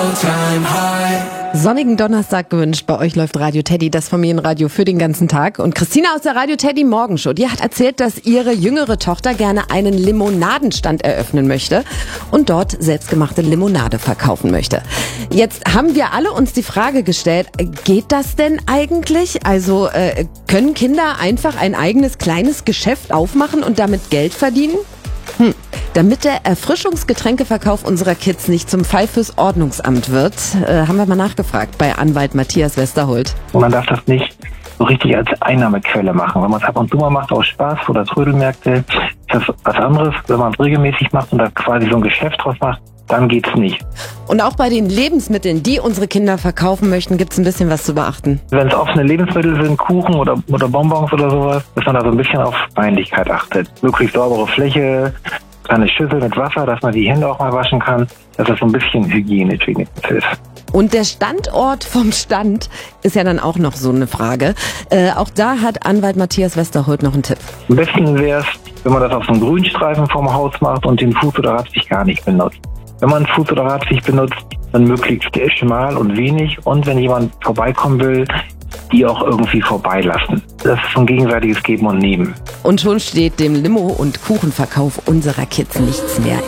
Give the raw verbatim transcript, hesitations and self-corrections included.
Sonnigen Donnerstag gewünscht. Bei euch läuft Radio Teddy, das Familienradio für den ganzen Tag. Und Christina aus der Radio Teddy Morgenshow, die hat erzählt, dass ihre jüngere Tochter gerne einen Limonadenstand eröffnen möchte und dort selbstgemachte Limonade verkaufen möchte. Jetzt haben wir alle uns die Frage gestellt, geht das denn eigentlich? Also äh, können Kinder einfach ein eigenes kleines Geschäft aufmachen und damit Geld verdienen? Hm. Damit der Erfrischungsgetränkeverkauf unserer Kids nicht zum Fall fürs Ordnungsamt wird, äh, haben wir mal nachgefragt bei Anwalt Matthias Westerholt. Man darf das nicht so richtig als Einnahmequelle machen. Wenn man es ab und zu mal macht aus Spaß oder Trödelmärkte, ist das was anderes. Wenn man es regelmäßig macht und da quasi so ein Geschäft draus macht, dann geht's nicht. Und auch bei den Lebensmitteln, die unsere Kinder verkaufen möchten, gibt's ein bisschen was zu beachten. Wenn es offene Lebensmittel sind, Kuchen oder, oder Bonbons oder sowas, dass man da so ein bisschen auf Reinlichkeit achtet. Möglichst saubere Fläche, eine Schüssel mit Wasser, dass man die Hände auch mal waschen kann, dass das so ein bisschen hygienisch wenigstens ist. Und der Standort vom Stand ist ja dann auch noch so eine Frage. Äh, auch da hat Anwalt Matthias Westerholt noch einen Tipp. Am besten wäre es, wenn man das auf so einem Grünstreifen vorm Haus macht und den Fuß- oder Radweg gar nicht benutzt. Wenn man Fuß- oder Radweg benutzt, dann möglichst schmal und wenig. Und wenn jemand vorbeikommen will, die auch irgendwie vorbeilassen. Das ist so ein gegenseitiges Geben und Nehmen. Und schon steht dem Limo- und Kuchenverkauf unserer Kids nichts mehr